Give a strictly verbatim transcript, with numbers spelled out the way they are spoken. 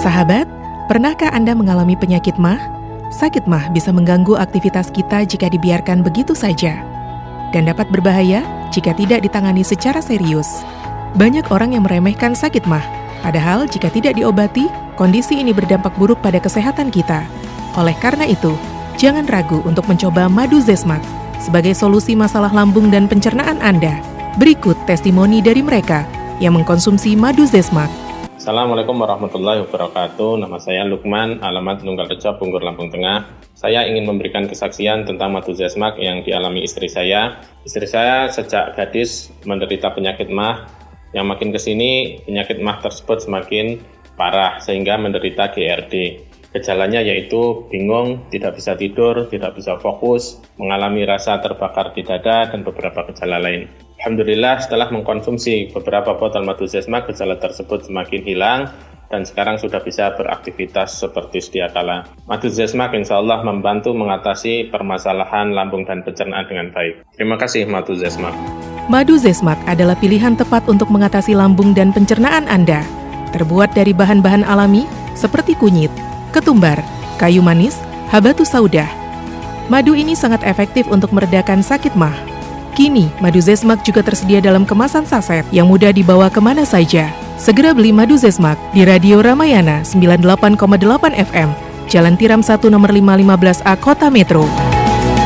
Sahabat, pernahkah Anda mengalami penyakit mah? Sakit mah bisa mengganggu aktivitas kita jika dibiarkan begitu saja, dan dapat berbahaya jika tidak ditangani secara serius. Banyak orang yang meremehkan sakit mah, padahal jika tidak diobati, kondisi ini berdampak buruk pada kesehatan kita. Oleh karena itu, jangan ragu untuk mencoba madu Zesmak sebagai solusi masalah lambung dan pencernaan Anda. Berikut testimoni dari mereka yang mengkonsumsi madu Zesmak. Assalamualaikum warahmatullahi wabarakatuh. Nama saya Lukman, alamat Nunggalrejo, Bunggur, Lampung Tengah. Saya ingin memberikan kesaksian tentang madu Zesmak yang dialami istri saya. Istri saya sejak gadis menderita penyakit mah, yang makin kesini penyakit mah tersebut semakin parah sehingga menderita G R D. Gejalanya yaitu bingung, tidak bisa tidur, tidak bisa fokus, mengalami rasa terbakar di dada, dan beberapa gejala lain. Alhamdulillah, setelah mengkonsumsi beberapa botol madu Zesmak, gejala tersebut semakin hilang, dan sekarang sudah bisa beraktivitas seperti sedia kala. Madu Zesmak insya Allah membantu mengatasi permasalahan lambung dan pencernaan dengan baik. Terima kasih Madu Zesmak. Madu Zesmak adalah pilihan tepat untuk mengatasi lambung dan pencernaan Anda. Terbuat dari bahan-bahan alami seperti kunyit, ketumbar, kayu manis, habatus saudah. Madu ini sangat efektif untuk meredakan sakit mah. Kini, madu Zesmak juga tersedia dalam kemasan saset yang mudah dibawa kemana saja. Segera beli madu Zesmak di Radio Ramayana sembilan puluh delapan koma delapan F M, Jalan Tiram satu nomor lima lima belas A, Kota Metro.